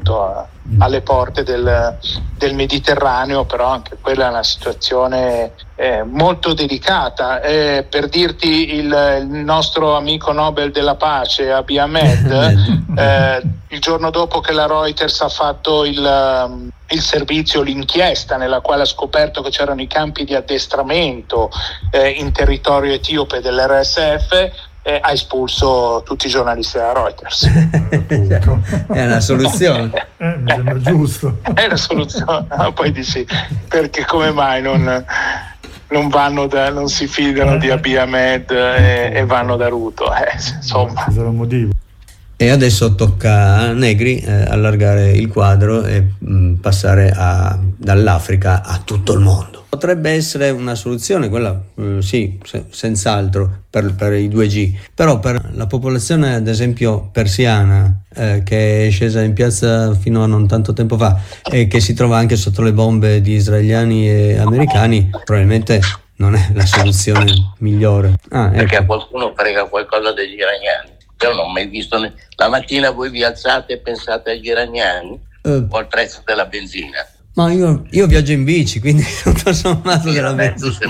appunto alle porte del Mediterraneo, però anche quella è una situazione molto delicata. Per dirti, il nostro amico Nobel della pace Abiy Ahmed il giorno dopo che la Reuters ha fatto il servizio, l'inchiesta nella quale ha scoperto che c'erano i campi di addestramento in territorio etiope dell'RSF, ha espulso tutti i giornalisti della Reuters. È una soluzione. Mi sembra giusto. È una soluzione. Poi dici, perché come mai non si fidano di Abiy Ahmed e vanno da Ruto? Insomma. Ci sarà un motivo. E adesso tocca a Negri allargare il quadro e passare dall'Africa a tutto il mondo. Potrebbe essere una soluzione quella, sì, senz'altro per i 2G, però per la popolazione ad esempio persiana che è scesa in piazza fino a non tanto tempo fa e che si trova anche sotto le bombe di israeliani e americani, probabilmente non è la soluzione migliore. Perché a qualcuno frega qualcosa degli iraniani. Io non ho mai visto la mattina voi vi alzate e pensate agli iraniani o al prezzo della benzina. Ma io viaggio in bici, quindi tutto sommato della benzina.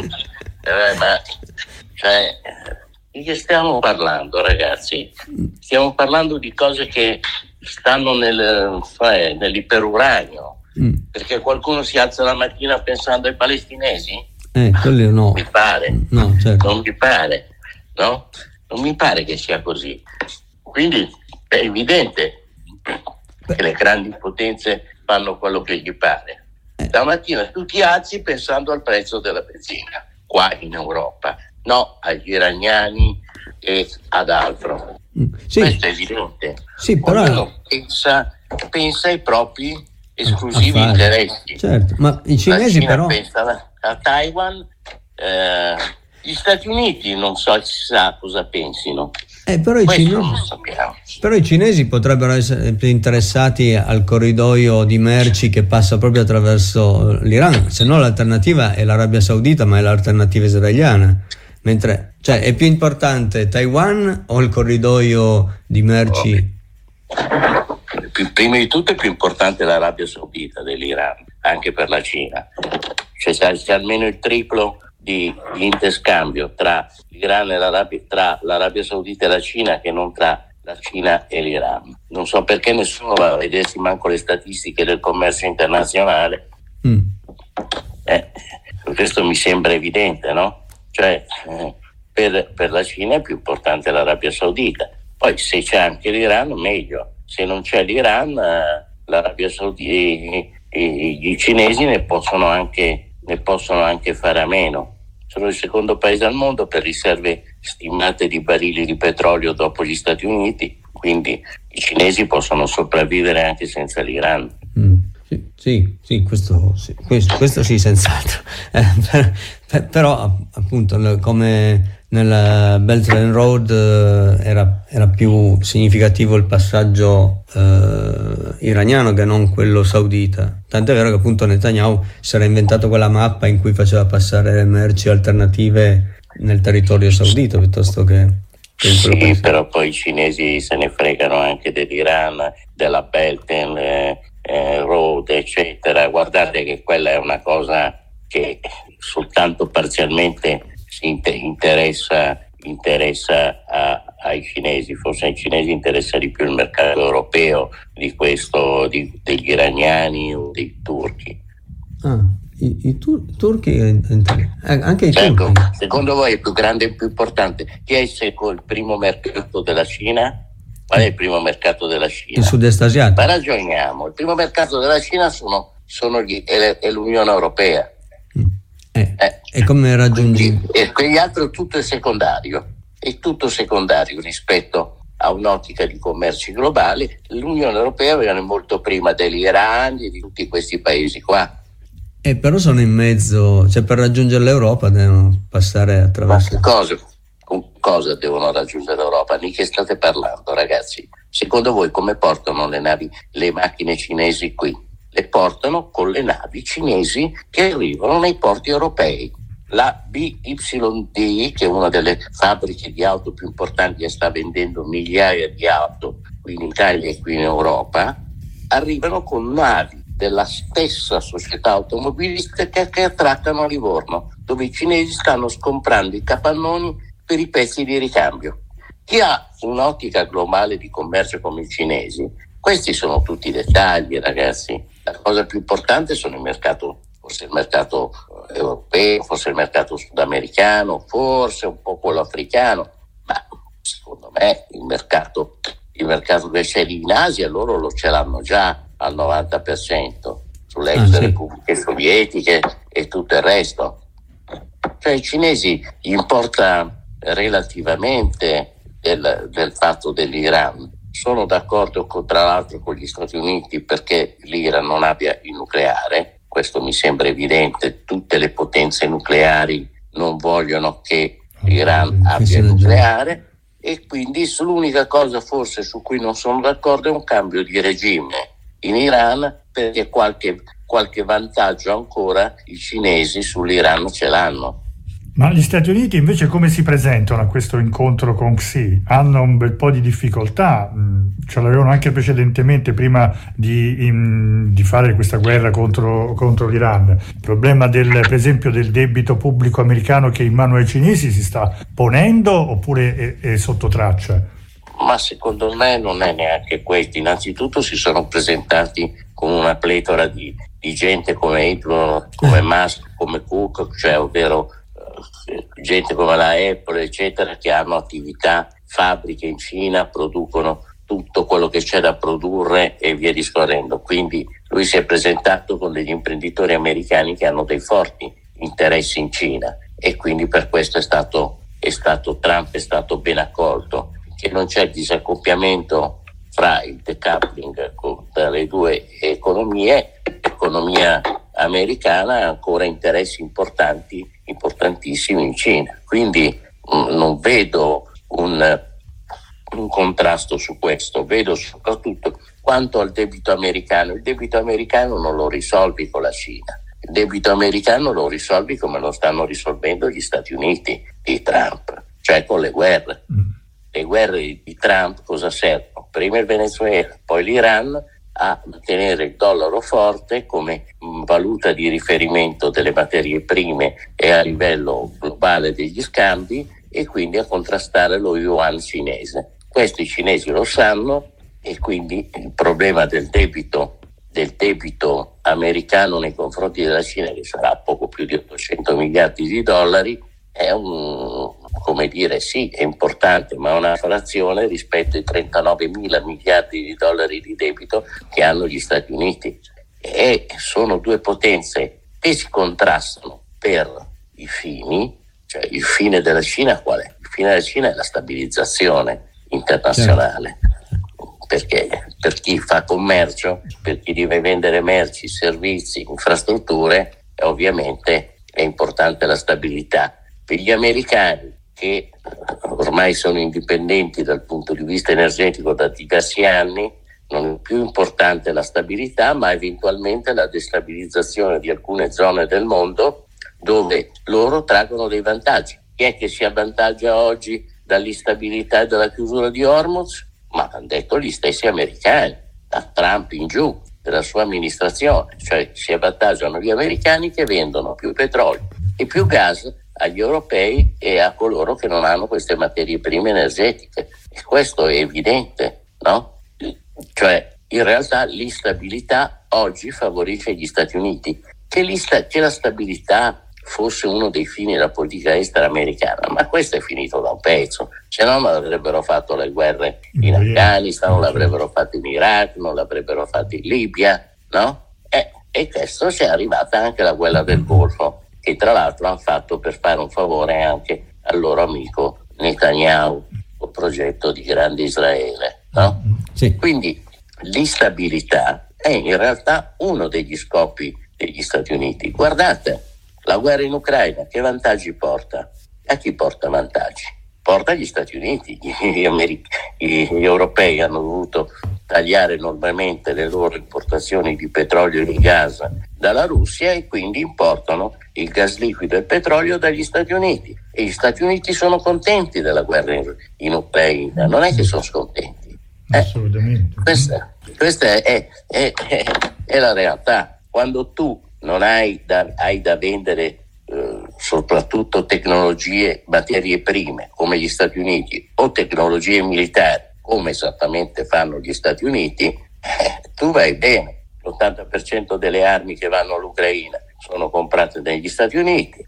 Di che stiamo parlando, ragazzi? Stiamo parlando di cose che stanno nell'iperuranio. Perché qualcuno si alza la mattina pensando ai palestinesi? Quello no. Mi pare. No, certo. Non mi pare, no? Non mi pare che sia così. Quindi è evidente che le grandi potenze fanno quello che gli pare. Stamattina tu ti alzi pensando al prezzo della benzina, qua in Europa, no agli iraniani e ad altro. Sì. Questo è evidente. Sì, però ognuno pensa ai propri esclusivi interessi. Certo, ma i cinesi però pensa a Taiwan, gli Stati Uniti non so si sa cosa pensino. Però i cinesi potrebbero essere più interessati al corridoio di merci che passa proprio attraverso l'Iran, se no l'alternativa è l'Arabia Saudita, ma è l'alternativa israeliana. Mentre, è più importante Taiwan o il corridoio di merci? Prima di tutto è più importante l'Arabia Saudita dell'Iran, anche per la Cina. C'è almeno il triplo di interscambio tra l'Iran e tra l'Arabia Saudita e la Cina che non tra la Cina e l'Iran. Non so perché nessuno va a vedersi manco le statistiche del commercio internazionale. Questo mi sembra evidente, no? Per la Cina è più importante l'Arabia Saudita. Poi se c'è anche l'Iran meglio, se non c'è l'Iran l'Arabia Saudita i cinesi ne possono anche fare a meno. Sono il secondo paese al mondo per riserve stimate di barili di petrolio dopo gli Stati Uniti, quindi i cinesi possono sopravvivere anche senza l'Iran. Sì, questo sì, senz'altro. Però appunto come nella Belt and Road era più significativo il passaggio iraniano che non quello saudita. Tant'è vero che appunto Netanyahu si era inventato quella mappa in cui faceva passare le merci alternative nel territorio saudita piuttosto che sì, però poi i cinesi se ne fregano anche dell'Iran, della Belt and Road, eccetera. Guardate che quella è una cosa che soltanto parzialmente si interessa ai cinesi. Forse ai cinesi interessa di più il mercato europeo di questo degli iraniani o dei turchi. I turchi anche i turchi. Secondo voi è più grande e più importante? Chi è il primo mercato della Cina? Qual è il primo mercato della Cina? Il sud-est asiatico. Ma ragioniamo, il primo mercato della Cina è l'Unione Europea. E come raggiungi? E quegli altri tutto è secondario rispetto a un'ottica di commercio globale. L'Unione Europea viene molto prima dell'Iran e di tutti questi paesi qua. Però sono in mezzo, per raggiungere l'Europa devono passare attraverso. Ma cosa devono raggiungere l'Europa? Di che state parlando, ragazzi? Secondo voi come portano le macchine cinesi qui? Le portano con le navi cinesi che arrivano nei porti europei. La BYD, che è una delle fabbriche di auto più importanti e sta vendendo migliaia di auto qui in Italia e qui in Europa, arrivano con navi della stessa società automobilistica che attraccano a Livorno, dove i cinesi stanno comprando i capannoni per i pezzi di ricambio. Chi ha un'ottica globale di commercio come i cinesi, questi sono tutti dettagli, ragazzi. La cosa più importante sono il mercato, forse il mercato europeo, forse il mercato sudamericano, forse un po' quello africano, ma secondo me il mercato che c'è lì in Asia loro ce l'hanno già al 90% sulle ex repubbliche sovietiche e tutto il resto. Cioè i cinesi gli importa relativamente del fatto dell'Iran. Sono d'accordo tra l'altro con gli Stati Uniti perché l'Iran non abbia il nucleare, questo mi sembra evidente. Tutte le potenze nucleari non vogliono che l'Iran abbia il nucleare, e quindi l'unica cosa forse su cui non sono d'accordo è un cambio di regime in Iran, perché qualche vantaggio ancora i cinesi sull'Iran ce l'hanno. Ma gli Stati Uniti invece come si presentano a questo incontro con Xi? Hanno un bel po' di difficoltà, ce l'avevano anche precedentemente prima di fare questa guerra contro l'Iran. Il problema per esempio del debito pubblico americano che è in mano ai cinesi si sta ponendo oppure è sotto traccia? Ma secondo me non è neanche questo. Innanzitutto si sono presentati con una pletora di gente come Elon, come Musk, come Cook, cioè ovvero gente come la Apple eccetera, che hanno attività, fabbriche in Cina, producono tutto quello che c'è da produrre e via discorrendo. Quindi lui si è presentato con degli imprenditori americani che hanno dei forti interessi in Cina, e quindi per questo Trump è stato ben accolto, che non c'è disaccoppiamento fra il decoupling tra le due economie. L'economia americana ha ancora interessi importantissimi in Cina, quindi non vedo un contrasto su questo. Vedo soprattutto quanto al debito americano. Il debito americano non lo risolvi con la Cina, il debito americano lo risolvi come lo stanno risolvendo gli Stati Uniti di Trump, cioè con le guerre. Le guerre di Trump cosa servono? Prima il Venezuela, poi l'Iran, a mantenere il dollaro forte come valuta di riferimento delle materie prime e a livello globale degli scambi, e quindi a contrastare lo yuan cinese. Questo i cinesi lo sanno, e quindi il problema del debito americano nei confronti della Cina, che sarà poco più di 800 miliardi di dollari, è sì, è importante, ma è una frazione rispetto ai 39 mila miliardi di dollari di debito che hanno gli Stati Uniti. E sono due potenze che si contrastano per i fini. Cioè il fine della Cina qual è? Il fine della Cina è la stabilizzazione internazionale. Perché per chi fa commercio, per chi deve vendere merci, servizi, infrastrutture, ovviamente è importante la stabilità. Per gli americani, che ormai sono indipendenti dal punto di vista energetico da diversi anni, non è più importante la stabilità, ma eventualmente la destabilizzazione di alcune zone del mondo dove loro traggono dei vantaggi. Chi è che si avvantaggia oggi dall'instabilità e dalla chiusura di Hormuz? Ma hanno detto gli stessi americani, da Trump in giù, della sua amministrazione. Cioè si avvantaggiano gli americani che vendono più petrolio e più gas agli europei e a coloro che non hanno queste materie prime energetiche. E questo è evidente, no? Cioè in realtà l'instabilità oggi favorisce gli Stati Uniti. Che la stabilità fosse uno dei fini della politica estera americana, ma questo è finito da un pezzo, se no non avrebbero fatto le guerre in Afghanistan, non l'avrebbero fatto in Iraq, non l'avrebbero fatto in Libia, no? E questo c'è arrivata anche la guerra del Golfo, che tra l'altro hanno fatto per fare un favore anche al loro amico Netanyahu, il progetto di grande Israele, no? Sì. Quindi l'instabilità è in realtà uno degli scopi degli Stati Uniti. Guardate, la guerra in Ucraina che vantaggi porta? A chi porta vantaggi? Porta agli Stati Uniti. Gli europei hanno dovuto tagliare enormemente le loro importazioni di petrolio e di gas dalla Russia, e quindi importano il gas liquido e il petrolio dagli Stati Uniti. E gli Stati Uniti sono contenti della guerra in Ucraina, non è che sono scontenti. Assolutamente. Questa è la realtà. Quando tu non hai da vendere soprattutto tecnologie, materie prime come gli Stati Uniti, o tecnologie militari come esattamente fanno gli Stati Uniti, tu vai bene. L'80% delle armi che vanno all'Ucraina sono comprate dagli Stati Uniti,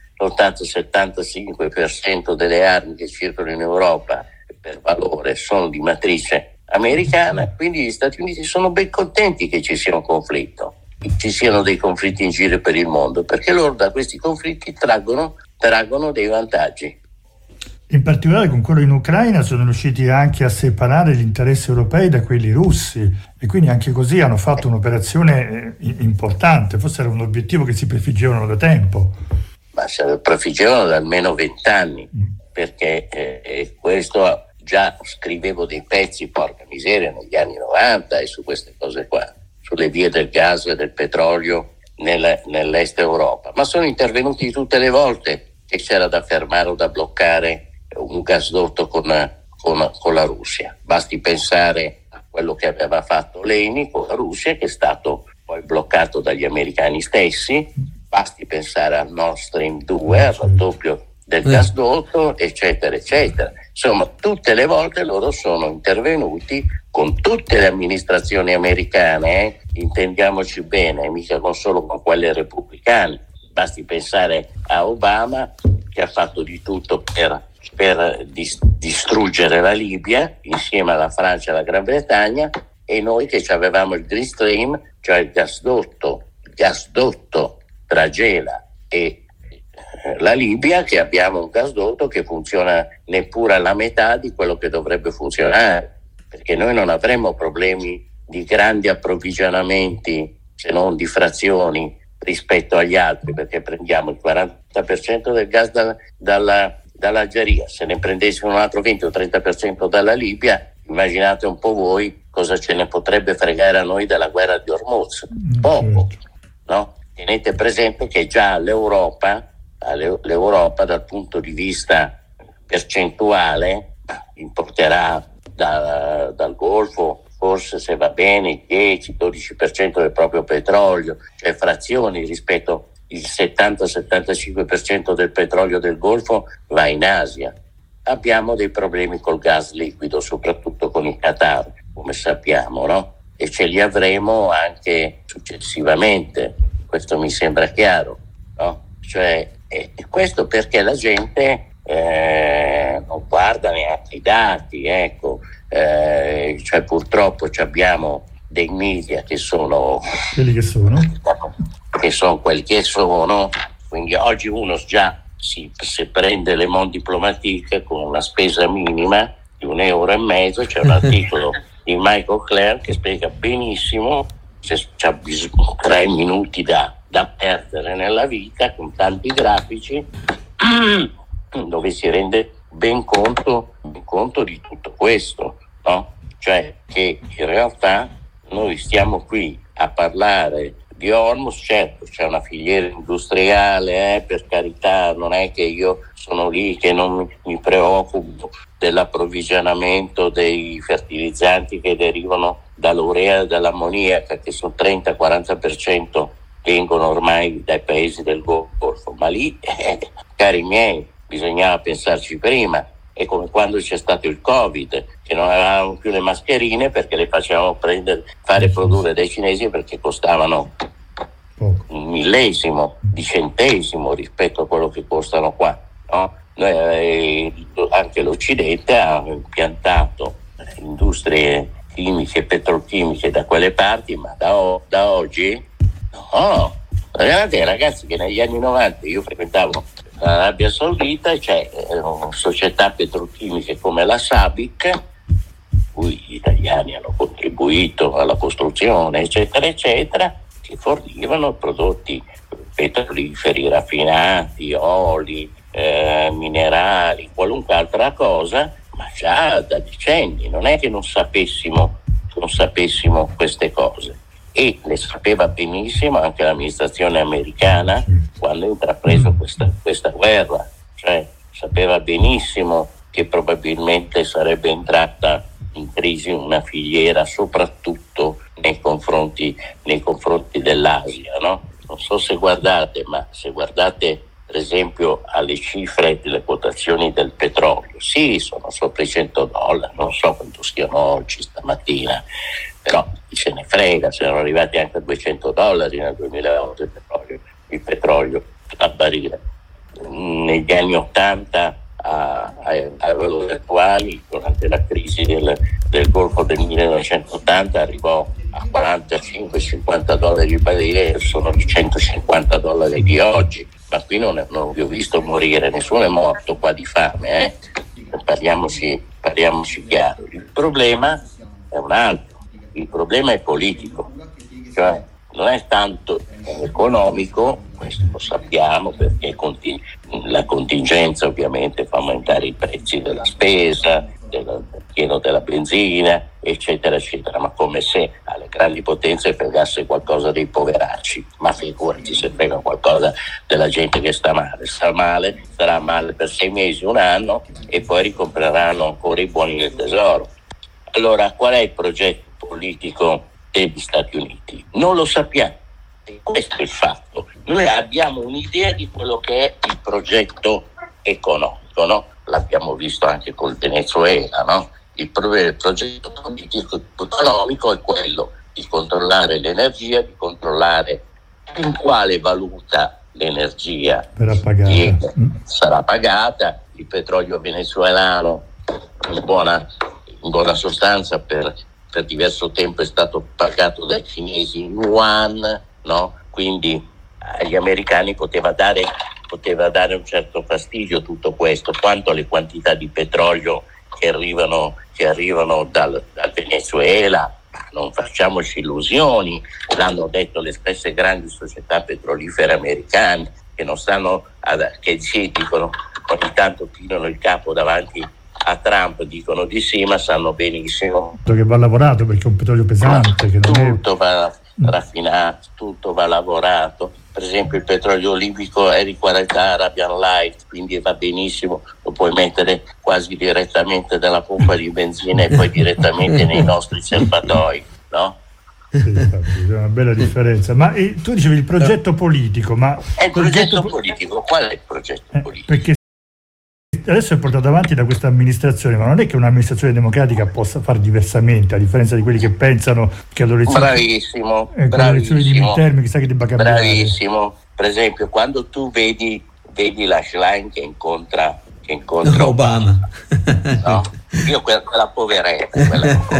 l'80-75% delle armi che circolano in Europa per valore sono di matrice americana, quindi gli Stati Uniti sono ben contenti che ci sia un conflitto, ci siano dei conflitti in giro per il mondo, perché loro da questi conflitti traggono dei vantaggi. In particolare con quello in Ucraina sono riusciti anche a separare gli interessi europei da quelli russi, e quindi anche così hanno fatto un'operazione importante. Forse era un obiettivo che si prefiggevano da tempo. Ma se lo prefiggevano da almeno 20 anni, perché questo già scrivevo dei pezzi, porca miseria, negli anni 90 e su queste cose qua, sulle vie del gas e del petrolio nell'est Europa, ma sono intervenuti tutte le volte che c'era da fermare o da bloccare un gasdotto con la Russia. Basti pensare a quello che aveva fatto Lenin con la Russia, che è stato poi bloccato dagli americani stessi. Basti pensare al Nord Stream 2, al raddoppio del gasdotto, eccetera, eccetera. Insomma, tutte le volte loro sono intervenuti con tutte le amministrazioni americane, intendiamoci bene, mica solo con quelle repubblicane. Basti pensare a Obama, che ha fatto di tutto per distruggere la Libia insieme alla Francia e alla Gran Bretagna, e noi che avevamo il Green Stream, cioè il gasdotto tra Gela e la Libia, che abbiamo un gasdotto che funziona neppure alla metà di quello che dovrebbe funzionare, perché noi non avremmo problemi di grandi approvvigionamenti, se non di frazioni, rispetto agli altri, perché prendiamo il 40% del gas dall'Algeria. Se ne prendessimo un altro 20 o 30% dalla Libia, immaginate un po' voi cosa ce ne potrebbe fregare a noi della guerra di Hormuz. Poco, no? Tenete presente che già l'Europa dal punto di vista percentuale importerà dal Golfo, forse, se va bene, 10-12% del proprio petrolio, cioè frazioni rispetto il 70-75% del petrolio del Golfo va in Asia. Abbiamo dei problemi col gas liquido, soprattutto con il Qatar, come sappiamo, no? E ce li avremo anche successivamente, questo mi sembra chiaro, no? Cioè, questo perché la gente non guarda neanche i dati, ecco. Cioè purtroppo abbiamo dei media che sono quelli che sono, quindi oggi uno già se prende Le Monde Diplomatique con una spesa minima di €1,50, c'è un articolo di Michael Clare che spiega benissimo, se c'ha 3 minuti da perdere nella vita, con tanti grafici dove si rende ben conto di tutto questo, no? Cioè che in realtà noi stiamo qui a parlare di Hormuz. Certo, c'è una filiera industriale, per carità, non è che io sono lì che non mi preoccupo dell'approvvigionamento dei fertilizzanti che derivano dall'urea e dall'ammoniaca, che sono 30-40% vengono ormai dai paesi del Golfo, ma lì, cari miei, bisognava pensarci prima. È come quando c'è stato il Covid, che non avevamo più le mascherine perché le facevamo fare produrre dai cinesi, perché costavano un millesimo di centesimo rispetto a quello che costano qua, no? Anche l'Occidente ha impiantato industrie chimiche e petrolchimiche da quelle parti, ma da oggi no. Guardate, ragazzi, che negli anni 90 io frequentavo l'Arabia Saudita, c'è società petrolchimiche come la Sabic, cui gli italiani hanno contribuito alla costruzione, eccetera, eccetera, che fornivano prodotti petroliferi, raffinati, oli, minerali, qualunque altra cosa, ma già da decenni. Non è che non sapessimo queste cose. E le sapeva benissimo anche l'amministrazione americana quando ha intrapreso questa guerra, cioè sapeva benissimo che probabilmente sarebbe entrata in crisi una filiera, soprattutto nei confronti dell'Asia, no? Non so se guardate, ma se guardate per esempio alle cifre delle quotazioni del petrolio, sì, sono sopra i $100, non so quanto siano oggi stamattina, però chi se ne frega, se erano arrivati anche a $200 nel 2008 il petrolio a barile. Negli anni 80 ai valori attuali, durante la crisi del Golfo del 1980, arrivò a $45-50 il barile, sono i $150 di oggi. Ma qui non vi ho visto morire, nessuno è morto qua di fame, parliamoci chiaro. Il problema è un altro, il problema è politico, cioè non è tanto economico, questo lo sappiamo perché la contingenza ovviamente fa aumentare i prezzi della spesa, del pieno della benzina, eccetera eccetera, ma come se alle grandi potenze fregasse qualcosa dei poveracci, ma figurati se frega qualcosa della gente che sta male, starà male per 6 mesi, un anno, e poi ricompreranno ancora i buoni del tesoro. Allora, qual è il progetto politico degli Stati Uniti? Non lo sappiamo, e questo è il fatto. Noi abbiamo un'idea di quello che è il progetto economico, no? L'abbiamo visto anche col Venezuela, no? Il progetto politico economico è quello di controllare l'energia, di controllare in quale valuta l'energia sarà pagata. Il petrolio venezuelano in buona sostanza per diverso tempo è stato pagato dai cinesi in yuan, no? Quindi agli americani poteva dare un certo fastidio tutto questo. Quanto alle quantità di petrolio che arrivano dal Venezuela, non facciamoci illusioni, l'hanno detto le stesse grandi società petrolifere americane, che non stanno che sì, dicono, ogni tanto chinano il capo davanti a Trump, dicono di sì, ma sanno benissimo che va lavorato, perché è un petrolio pesante, che tutto va raffinato, tutto va lavorato. Per esempio il petrolio libico è di qualità Arabian Light, quindi va benissimo, lo puoi mettere quasi direttamente dalla pompa di benzina e poi direttamente nei nostri serbatoi, no? Sì, è una bella differenza. Ma tu dicevi il progetto politico, ma è il progetto politico. Qual è il progetto politico? Perché adesso è portato avanti da questa amministrazione, ma non è che un'amministrazione democratica possa fare diversamente, a differenza di quelli che pensano che alle elezioni di midterm chissà che debba cambiare. Bravissimo. Per esempio, quando tu vedi la Schlein che incontra Obama, no? Io quella poveretta,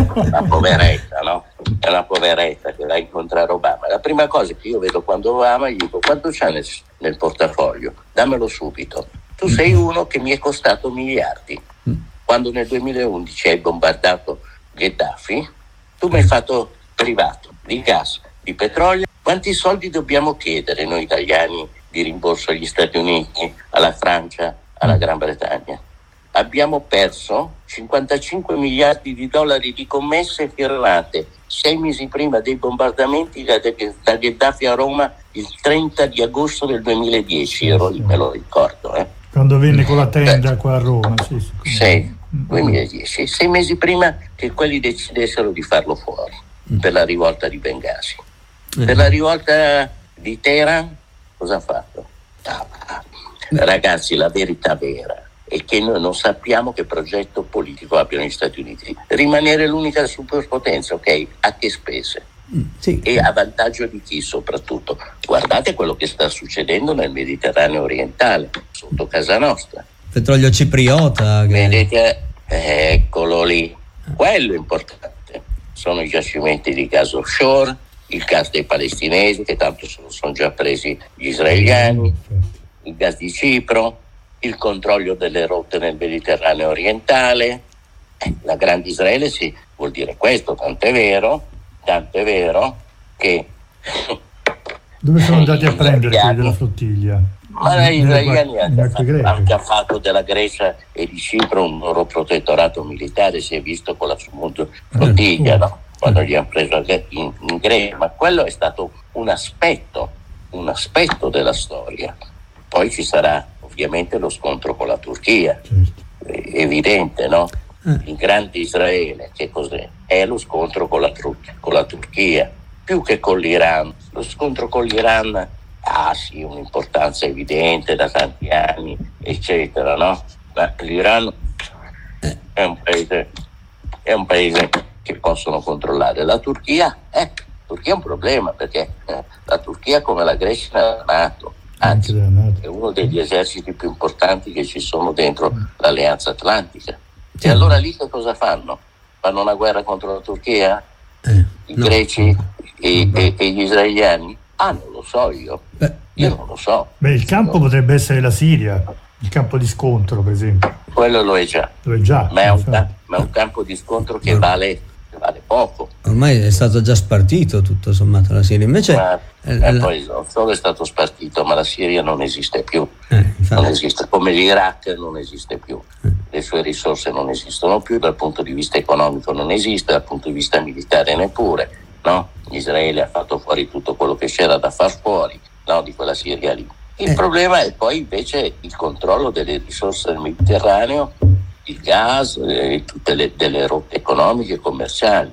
no? È una poveretta che va a incontrare Obama. La prima cosa che io vedo quando Obama, gli dico: quanto c'ha nel portafoglio? Dammelo subito. Tu sei uno che mi è costato miliardi. Quando nel 2011 hai bombardato Gheddafi, tu mi hai fatto privato di gas, di petrolio. Quanti soldi dobbiamo chiedere noi italiani di rimborso agli Stati Uniti, alla Francia, alla Gran Bretagna? Abbiamo perso 55 miliardi di dollari di commesse firmate 6 mesi prima dei bombardamenti da Gheddafi a Roma il 30 di agosto del 2010, me lo ricordo. Quando venne con la tenda qua a Roma. Sì. 2010, 6 mesi prima che quelli decidessero di farlo fuori, per la rivolta di Bengasi. Per la rivolta di Teheran cosa ha fatto? Ragazzi, la verità vera è che noi non sappiamo che progetto politico abbiano gli Stati Uniti. Rimanere l'unica superpotenza, ok? A che spese? Sì. E a vantaggio di chi soprattutto? Guardate quello che sta succedendo nel Mediterraneo orientale, sotto casa nostra. Petrolio cipriota. Vedete? Eccolo lì. Quello è importante. Sono i giacimenti di gas offshore, il gas dei palestinesi, che tanto sono già presi gli israeliani, il gas di Cipro, il controllo delle rotte nel Mediterraneo orientale. La grande Israele sì, vuol dire questo, tanto è vero che dove sono andati a prendere quelli della flottiglia? Ma gli israeliani anche ha fatto della Grecia e di Cipro un loro protettorato militare, si è visto con la flottiglia, no? Quando li hanno preso in Grecia, ma quello è stato un aspetto della storia. Poi ci sarà ovviamente lo scontro con la Turchia, è evidente, no? il grande Israele, che cos'è? È lo scontro con la Turchia, più che con l'Iran. Lo scontro con l'Iran ha sì un'importanza evidente da tanti anni, eccetera, no? Ma l'Iran è un paese che possono controllare. La Turchia è un problema, perché la Turchia, come la Grecia, è NATO, anzi è uno degli eserciti più importanti che ci sono dentro l'Alleanza Atlantica. E allora lì che cosa fanno? Fanno una guerra contro la Turchia? I greci e gli israeliani? Non lo so io non lo so. Il campo potrebbe essere la Siria, il campo di scontro, per esempio. Quello lo è già, ma è un campo di scontro che vale poco. Ormai è stato già spartito tutto sommato la Siria, invece poi non solo è stato spartito, ma la Siria non esiste più, non esiste, come l'Iraq non esiste più, le sue risorse non esistono più, dal punto di vista economico non esiste, dal punto di vista militare neppure, no? Israele ha fatto fuori tutto quello che c'era da far fuori, no, di quella Siria lì. Il problema è poi invece il controllo delle risorse del Mediterraneo, il gas e tutte delle rotte economiche e commerciali.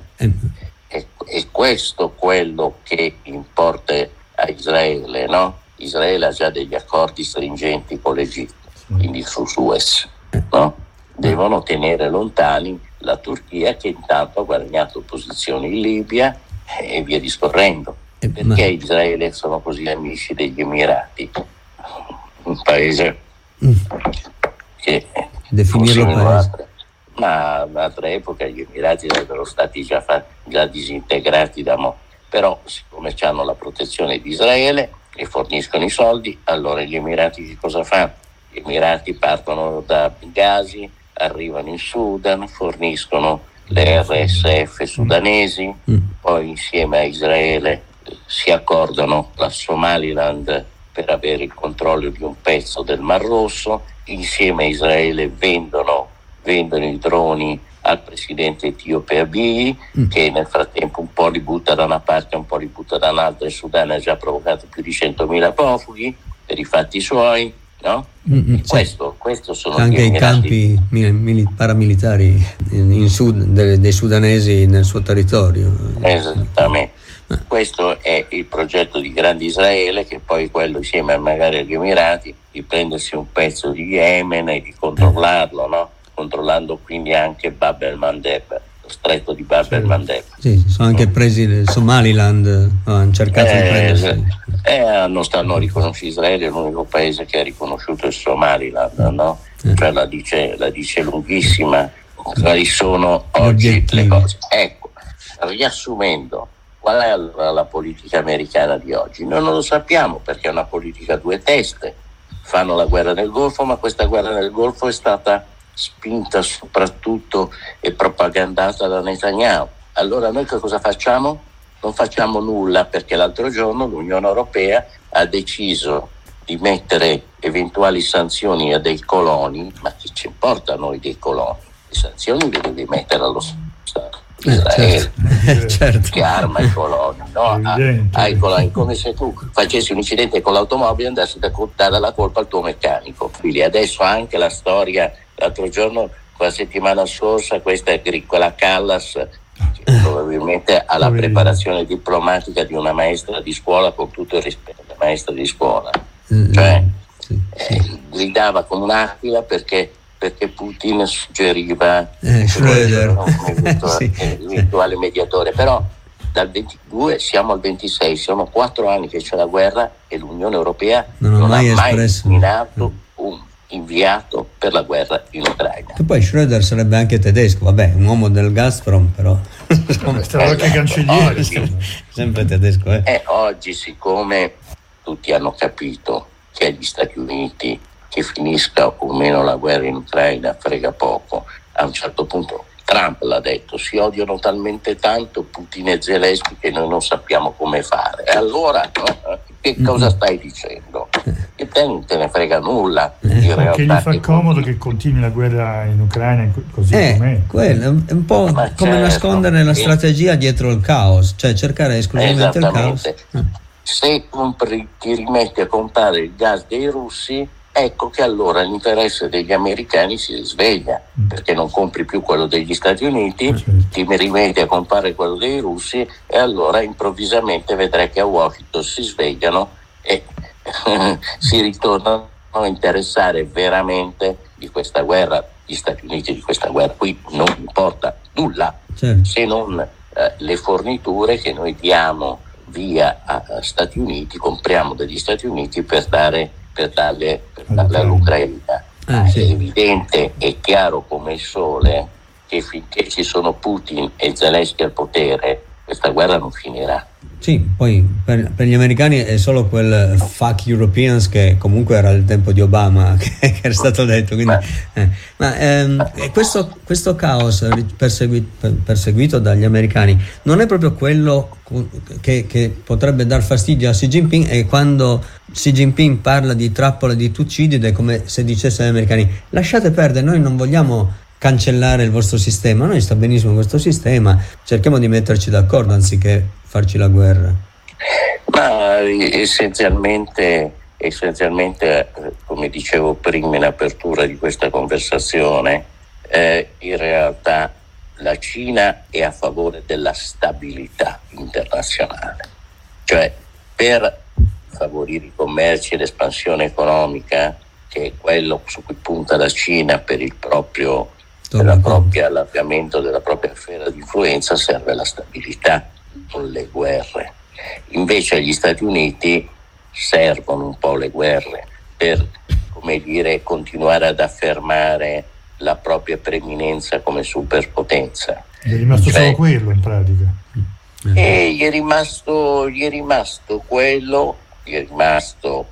È questo quello che importa a Israele, no? Israele ha già degli accordi stringenti con l'Egitto, quindi su Suez, no? Devono tenere lontani la Turchia, che intanto ha guadagnato posizioni in Libia e via discorrendo. Perché Israele sono così amici degli Emirati? Un paese che definirlo paese. Ma in altra epoca gli Emirati sarebbero stati già disintegrati da mo'. Però siccome hanno la protezione di Israele e forniscono i soldi, allora gli Emirati che cosa fanno? Gli Emirati partono da Bengasi, arrivano in Sudan, forniscono le RSF sudanesi, poi insieme a Israele si accordano la Somaliland per avere il controllo di un pezzo del Mar Rosso, insieme a Israele vendono i droni al presidente etiope Abiy, che nel frattempo un po' li butta da una parte, un po' li butta da un'altra. Il Sudan ha già provocato più di 100.000 profughi per i fatti suoi, no? Questo sono anche i campi paramilitari dei sudanesi nel suo territorio. Esattamente. Questo è il progetto di Grande Israele, che poi quello insieme magari agli Emirati di prendersi un pezzo di Yemen e di controllarlo, no? Controllando quindi anche Bab el-Mandeb, lo stretto di Bab el-Mandeb. Sì, sono anche presi il Somaliland, hanno cercato di prendersi. Non riconosce Israele, è l'unico paese che ha riconosciuto il Somaliland, no? Cioè la dice lunghissima, quali sono oggi le cose. Ecco, riassumendo, qual è allora la politica americana di oggi? Noi non lo sappiamo, perché è una politica a due teste. Fanno la guerra nel Golfo, ma questa guerra nel Golfo è stata spinta soprattutto e propagandata da Netanyahu. Allora noi che cosa facciamo? Non facciamo nulla, perché l'altro giorno l'Unione Europea ha deciso di mettere eventuali sanzioni a dei coloni, ma che ci importa a noi dei coloni? Le sanzioni le devi mettere allo Stato Israele, certo. Che arma i coloni, no? Ai coloni, come se tu facessi un incidente con l'automobile e andassi a dare la colpa al tuo meccanico. Quindi adesso anche la storia, l'altro giorno, la settimana scorsa, quella Callas, che probabilmente ha la preparazione diplomatica di una maestra di scuola, con tutto il rispetto della maestra di scuola, cioè gridava come un'aquila perché Putin suggeriva Schröder un eventuale mediatore. Però dal 22 siamo al 26, sono 4 anni che c'è la guerra e l'Unione Europea non ha mai nominato un inviato per la guerra in Ucraina. E poi Schröder sarebbe anche tedesco, vabbè, un uomo del Gazprom, però stava anche cancelliere, sempre tedesco. Oggi, siccome tutti hanno capito che agli Stati Uniti che finisca o meno la guerra in Ucraina frega poco, a un certo punto Trump l'ha detto, si odiano talmente tanto Putin e Zelensky che noi non sappiamo come fare. E allora che cosa stai dicendo? Che te non te ne frega nulla. Perché gli fa comodo che continui la guerra in Ucraina così com'è. Quello è un po' come nascondere la strategia dietro il caos, cioè cercare esclusivamente il caos. Se ti rimetti a comprare il gas dei russi, ecco che allora l'interesse degli americani si risveglia, perché non compri più quello degli Stati Uniti, ti rimedi a comprare quello dei russi, e allora improvvisamente vedrai che a Washington si svegliano e si ritornano a interessare veramente di questa guerra. Gli Stati Uniti di questa guerra qui non importa nulla, se non le forniture che noi diamo via a Stati Uniti, compriamo dagli Stati Uniti per darle all'Ucraina. È evidente e chiaro come il sole che finché ci sono Putin e Zelensky al potere questa guerra non finirà. Sì, poi per gli americani è solo quel fuck Europeans che comunque era il tempo di Obama che era stato detto, quindi, questo caos perseguito dagli americani non è proprio quello che potrebbe dar fastidio a Xi Jinping, e quando Xi Jinping parla di trappola di Tucidide è come se dicesse agli americani: lasciate perdere, noi non vogliamo cancellare il vostro sistema, noi sta benissimo questo sistema, cerchiamo di metterci d'accordo anziché farci la guerra. Ma essenzialmente, come dicevo prima in apertura di questa conversazione, in realtà la Cina è a favore della stabilità internazionale, cioè per favorire i commerci e l'espansione economica, che è quello su cui punta la Cina per il proprio allargamento della propria sfera di influenza, serve la stabilità, non le guerre. Invece agli Stati Uniti servono un po' le guerre per, come dire, continuare ad affermare la propria preminenza come superpotenza. È rimasto solo quello in pratica. Gli è rimasto quello, gli è rimasto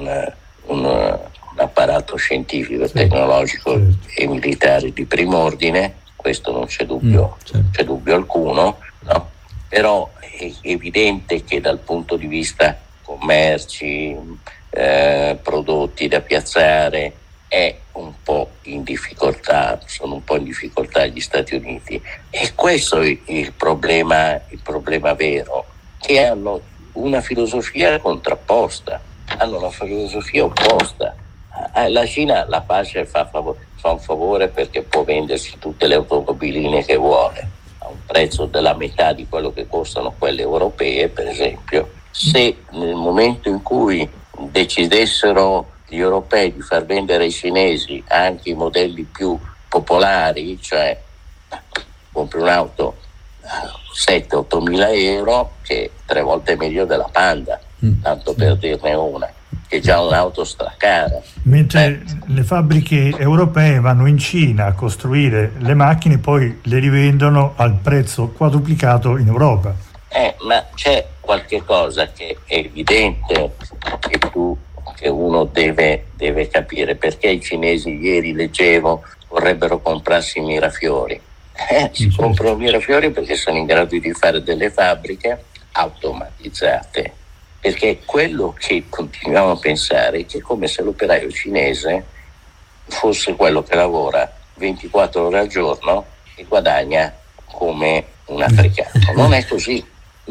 un apparato scientifico, tecnologico e militare di primo ordine, questo non c'è dubbio, c'è dubbio alcuno, no? Però è evidente che dal punto di vista commerci, prodotti da piazzare, è un po' in difficoltà, sono un po' in difficoltà gli Stati Uniti, e questo è il problema vero, che hanno una filosofia contrapposta, hanno una filosofia opposta. La Cina la pace fa un favore perché può vendersi tutte le automobiline che vuole a un prezzo della metà di quello che costano quelle europee, per esempio. Se nel momento in cui decidessero gli europei di far vendere ai cinesi anche i modelli più popolari, cioè compri un'auto a 7-8 mila euro, che è 3 volte meglio della Panda, tanto per dirne una, che è già un'auto stracara. Mentre le fabbriche europee vanno in Cina a costruire le macchine, poi le rivendono al prezzo quadruplicato in Europa. Ma c'è qualche cosa che è evidente che uno deve capire, perché i cinesi, ieri leggevo, vorrebbero comprarsi i mirafiori. Si comprano mirafiori perché sono in grado di fare delle fabbriche automatizzate, perché quello che continuiamo a pensare è che è come se l'operaio cinese fosse quello che lavora 24 ore al giorno e guadagna come un africano. Non è così,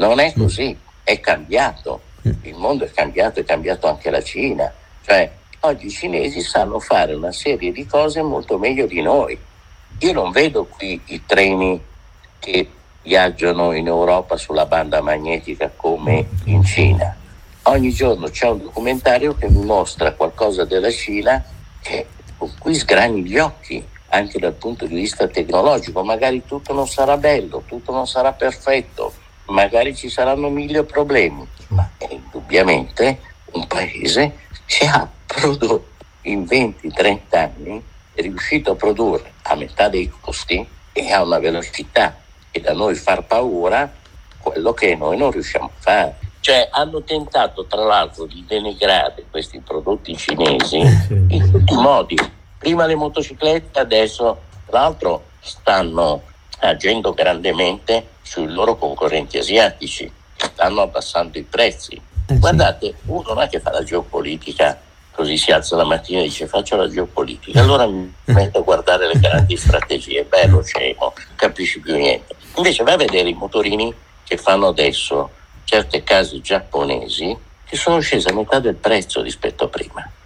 è cambiato, il mondo è cambiato anche la Cina, cioè oggi i cinesi sanno fare una serie di cose molto meglio di noi. Io non vedo qui i treni che viaggiano in Europa sulla banda magnetica come in Cina. Ogni giorno c'è un documentario che mi mostra qualcosa della Cina con cui sgrani gli occhi, anche dal punto di vista tecnologico. Magari tutto non sarà bello, tutto non sarà perfetto, magari ci saranno 1000 problemi, ma è indubbiamente un paese che ha prodotto in 20-30 anni, è riuscito a produrre a metà dei costi e a una velocità che da noi far paura quello che noi non riusciamo a fare. Cioè hanno tentato tra l'altro di denigrare questi prodotti cinesi in tutti i modi. Prima le motociclette, adesso tra l'altro stanno agendo grandemente sui loro concorrenti asiatici, stanno abbassando i prezzi. Guardate, uno non è che fa la geopolitica così, si alza la mattina e dice faccio la geopolitica, allora mi metto a guardare le grandi strategie, bello scemo, capisci più niente. Invece vai a vedere i motorini che fanno adesso certe case giapponesi, che sono scese a metà del prezzo rispetto a prima.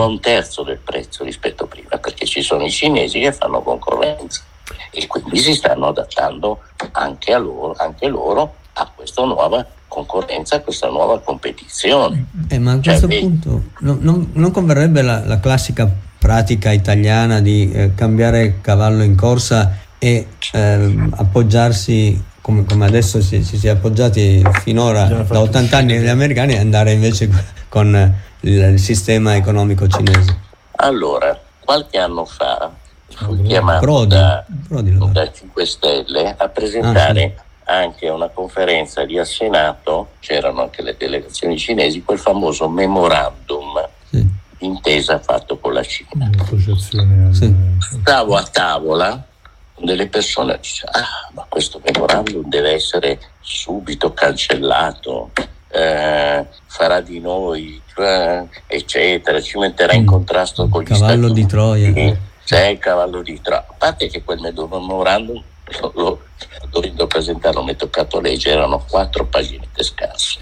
o a un terzo del prezzo rispetto a prima, perché ci sono i cinesi che fanno concorrenza e quindi si stanno adattando anche loro a questa nuova concorrenza, a questa nuova competizione. Ma a questo punto non converrebbe la classica pratica italiana di cambiare cavallo in corsa e appoggiarsi come adesso si è appoggiati finora da 80 anni gli americani, e andare invece con il sistema economico cinese? Allora, qualche anno fa fu chiamato Prodi da 5 Stelle a presentare anche una conferenza lì al Senato, c'erano anche le delegazioni cinesi, quel famoso memorandum d'intesa fatto con la Cina. Stavo a tavola con delle persone e dice: ma questo memorandum deve essere subito cancellato, farà di noi eccetera, ci metterà in contrasto con gli cavallo Stati di Troia. C'è il cavallo di Troia. A parte che quel memorandum dovendo presentarlo, mi è toccato leggere, erano 4 paginette scarse.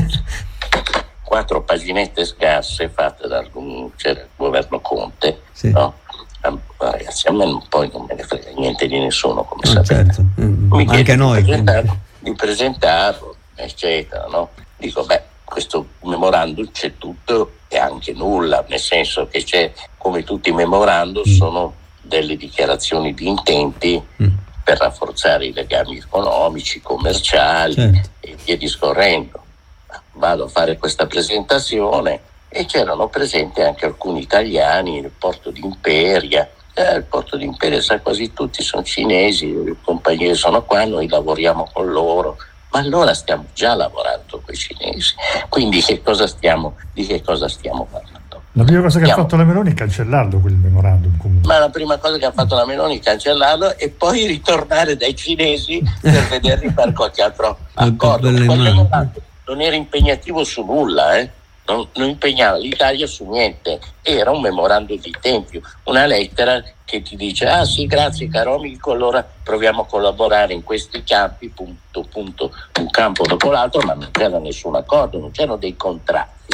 4 paginette scarse fatte dal governo Conte, no? Ragazzi, a me poi non me ne frega niente di nessuno, come sapete. Certo. Anche noi di presentarlo, eccetera, no? Dico, questo memorandum c'è tutto e anche nulla, nel senso che c'è, come tutti i memorandum, sono delle dichiarazioni di intenti per rafforzare i legami economici, commerciali, e via discorrendo. Vado a fare questa presentazione e c'erano presenti anche alcuni italiani nel porto di Imperia. Il porto di Imperia, sa, quasi tutti sono cinesi, le compagnie sono qua, noi lavoriamo con loro. Ma allora stiamo già lavorando con i cinesi, quindi di che cosa stiamo parlando? La prima cosa che ha fatto la Meloni è cancellarlo quel memorandum, comunque. Ma la prima cosa che ha fatto la Meloni è cancellarlo e poi ritornare dai cinesi per vederli per qualche altro accordo. Non era impegnativo su nulla, non impegnava l'Italia su niente, era un memorandum di intenti, una lettera che ti dice: sì, grazie caro amico, allora proviamo a collaborare in questi campi, punto, un campo dopo l'altro, ma non c'era nessun accordo, non c'erano dei contratti.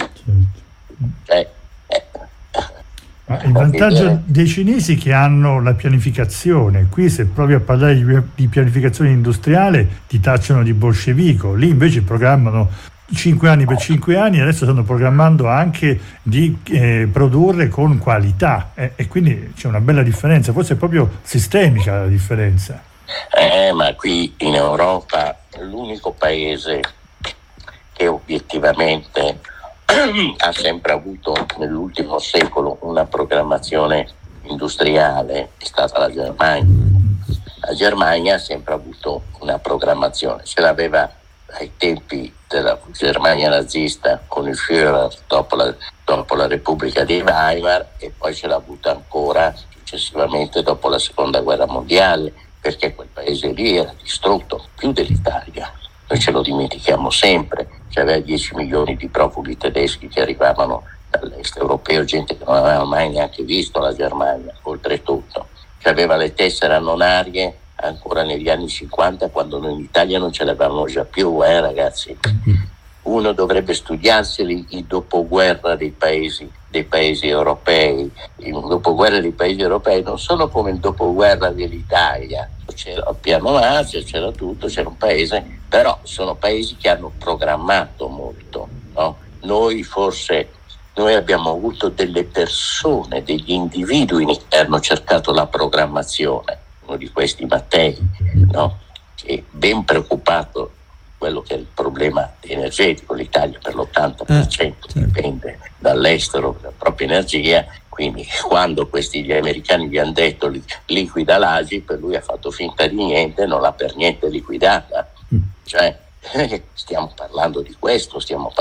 Ma il vantaggio dei cinesi è che hanno la pianificazione. Qui se provi a parlare di pianificazione industriale ti tacciano di bolscevico, lì invece programmano 5 anni per 5 anni, adesso stanno programmando anche di produrre con qualità, e quindi c'è una bella differenza, forse è proprio sistemica la differenza. Ma qui in Europa l'unico paese che obiettivamente ha sempre avuto nell'ultimo secolo una programmazione industriale è stata la Germania. La Germania ha sempre avuto una programmazione, ce l'aveva ai tempi della Germania nazista con il Führer dopo la Repubblica di Weimar, e poi ce l'ha avuta ancora successivamente dopo la Seconda Guerra Mondiale, perché quel paese lì era distrutto più dell'Italia. Noi ce lo dimentichiamo sempre, c'aveva 10 milioni di profughi tedeschi che arrivavano dall'est europeo, gente che non aveva mai neanche visto la Germania, oltretutto. C'aveva le tessere annonarie ancora negli anni 50, quando noi in Italia non ce l'avevamo già più, ragazzi. Uno dovrebbe studiarseli il dopoguerra dei paesi europei. Il dopoguerra dei paesi europei non sono come il dopoguerra dell'Italia. C'era il piano Marshall, c'era tutto, c'era un paese, però sono paesi che hanno programmato molto, no? Noi abbiamo avuto delle persone, degli individui che hanno cercato la programmazione. Uno di questi, Mattei, no? Che è ben preoccupato quello che è il problema energetico. L'Italia per l'80% dipende dall'estero per la propria energia, quindi quando gli americani gli hanno detto liquida l'AGI, per lui ha fatto finta di niente, non l'ha per niente liquidata. Cioè stiamo parlando di questo,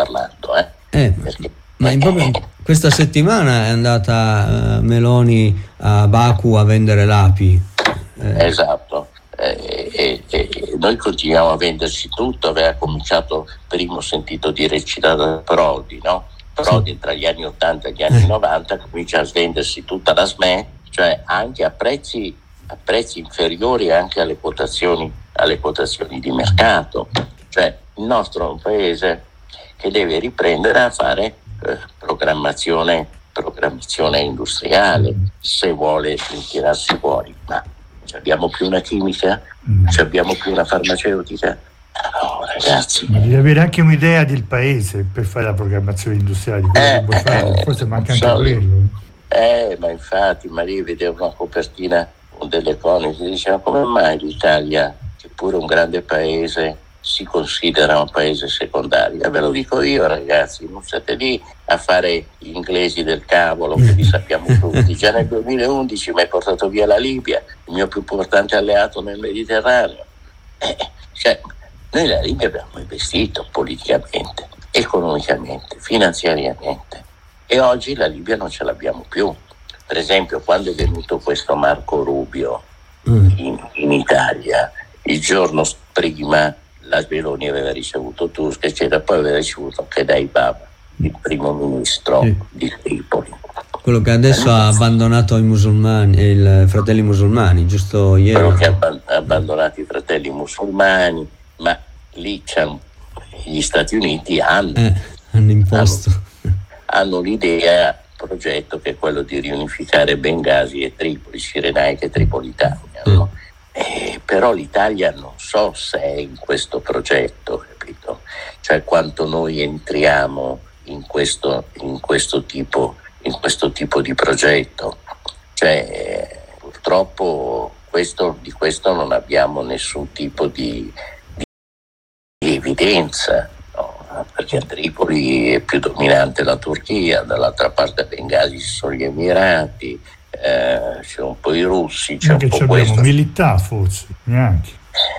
perché ma proprio questa settimana è andata Meloni a Baku a vendere l'api. Esatto. Noi continuiamo a venderci tutto. Aveva cominciato, prima ho sentito dire da Prodi, no? Prodi tra gli anni 80 e gli anni 90 comincia a vendersi tutta la SME, cioè anche a prezzi inferiori anche alle quotazioni di mercato. Cioè il nostro è un paese che deve riprendere a fare programmazione programmazione industriale, se vuole tirarsi fuori. Ma abbiamo più una chimica? Abbiamo più una farmaceutica? No, ragazzi. Ma devi avere anche un'idea del paese per fare la programmazione industriale di quello che vuoi fare, forse manca anche quello. Ma infatti, Maria vedeva una copertina dell'Economist e diceva: come mai l'Italia, che pure è un grande paese, si considera un paese secondario? E ve lo dico io, ragazzi, non state lì a fare gli inglesi del cavolo, che li sappiamo tutti. Già nel 2011 mi hai portato via la Libia, il mio più importante alleato nel Mediterraneo. Noi la Libia abbiamo investito politicamente, economicamente, finanziariamente, e oggi la Libia non ce l'abbiamo più. Per esempio, quando è venuto questo Marco Rubio in Italia, il giorno prima la Meloni aveva ricevuto Tusk, eccetera, poi aveva ricevuto anche Daibaba, il primo ministro di Tripoli. Quello che adesso ha abbandonato i musulmani, i fratelli musulmani, giusto ieri. Quello che ha abbandonato i fratelli musulmani, ma lì gli Stati Uniti hanno imposto. Hanno l'idea, progetto che è quello di riunificare Bengasi e Tripoli, Cirenaica e Tripolitania, no? Però l'Italia non so se è in questo progetto, capito? Cioè quanto noi entriamo in questo tipo di progetto. Cioè, purtroppo di questo non abbiamo nessun tipo di evidenza, no? Perché a Tripoli è più dominante la Turchia, dall'altra parte a Bengasi ci sono gli Emirati, c'è un po' i russi, c'è anche un po' abbiamo questo. Milità forse, neanche.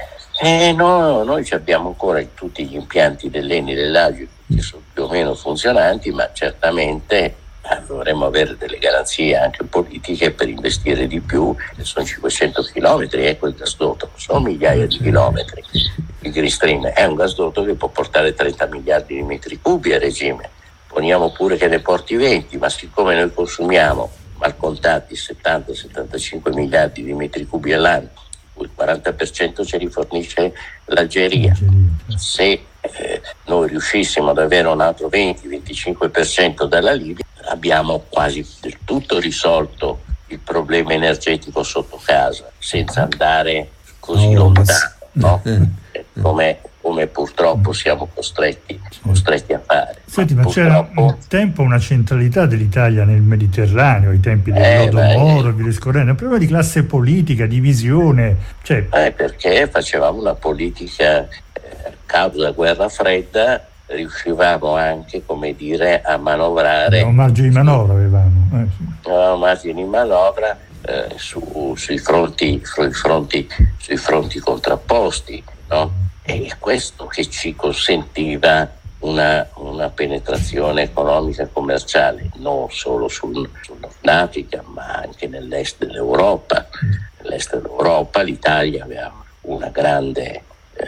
No, noi abbiamo ancora tutti gli impianti dell'ENI, dell'AGI, che sono più o meno funzionanti, ma certamente dovremmo avere delle garanzie anche politiche per investire di più. Sono 500 chilometri, quel gasdotto, sono migliaia di chilometri. Il Green Stream è un gasdotto che può portare 30 miliardi di metri cubi a regime. Poniamo pure che ne porti 20, ma siccome noi consumiamo mal contati 70-75 miliardi di metri cubi all'anno, il 40% ce li fornisce l'Algeria. Se noi riuscissimo ad avere un altro 20-25% dalla Libia, abbiamo quasi del tutto risolto il problema energetico sotto casa, senza andare così lontano, no? Come purtroppo siamo costretti a fare. Senti, ma c'era un tempo una centralità dell'Italia nel Mediterraneo, ai tempi del Lodo Moro, vi discorrendo, un problema di classe politica, di visione. Perché facevamo una politica causa guerra fredda, riuscivamo anche, come dire, a manovrare. Un margine di manovra avevamo. Un margine di manovra sui fronti contrapposti, no? E questo che ci consentiva una penetrazione economica e commerciale non solo sul Nord Africa, ma anche nell'est dell'Europa. Nell'est dell'Europa l'Italia aveva un grande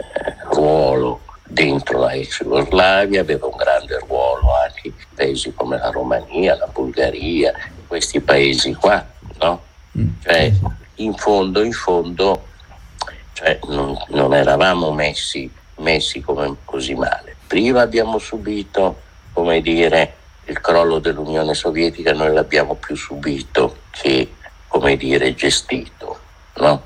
ruolo dentro la ex Jugoslavia, aveva un grande ruolo anche in paesi come la Romania, la Bulgaria, questi paesi qua, no? Cioè, in fondo cioè, non eravamo messi come così male. Prima abbiamo subito, come dire, il crollo dell'Unione Sovietica, noi l'abbiamo più subito che, come dire, gestito, no?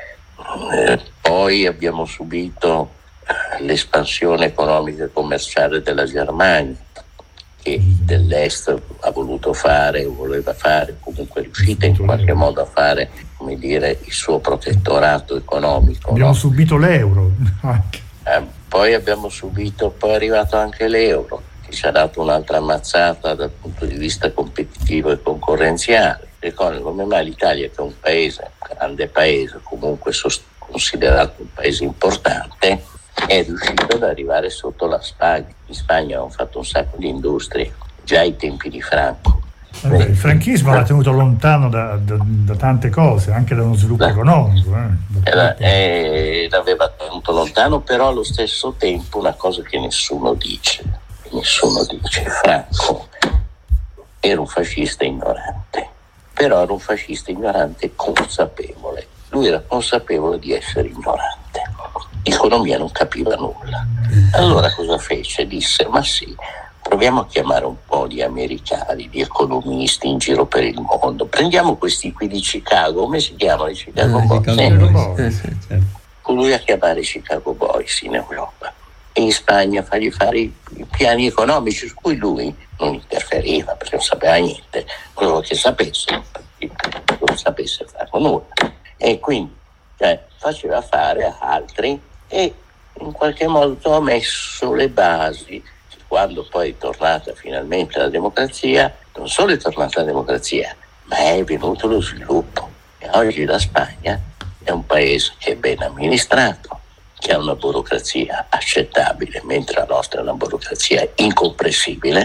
Poi abbiamo subito l'espansione economica e commerciale della Germania, che dell'est ha voluto fare, voleva fare, comunque è riuscita in qualche modo a fare, come dire, il suo protettorato economico. Abbiamo subito l'euro anche. Poi è arrivato anche l'euro, che ci ha dato un'altra ammazzata dal punto di vista competitivo e concorrenziale. Ricordo come mai l'Italia, che è un grande paese, comunque considerato un paese importante, è riuscito ad arrivare sotto la Spagna. In Spagna hanno fatto un sacco di industrie già ai tempi di Franco. Il franchismo l'ha tenuto lontano da tante cose, anche da uno sviluppo economico. L'aveva tenuto lontano, però allo stesso tempo una cosa che nessuno dice. Franco era un fascista ignorante, però era un fascista ignorante consapevole. Lui era consapevole di essere ignorante. L'economia non capiva nulla. Allora cosa fece? Disse: ma sì, proviamo a chiamare un po' di americani, di economisti in giro per il mondo. Prendiamo questi qui di Chicago, come si chiamano i Chicago Boys? Certo. Lui a chiamare Chicago Boys in Europa e in Spagna fargli fare i piani economici su cui lui non interferiva perché non sapeva niente, quello che sapesse non sapesse fare nulla, e quindi faceva fare a altri e in qualche modo ha messo le basi. Quando poi è tornata finalmente la democrazia, non solo è tornata la democrazia, ma è venuto lo sviluppo. E oggi la Spagna è un paese che è ben amministrato, che ha una burocrazia accettabile, mentre la nostra è una burocrazia incomprensibile,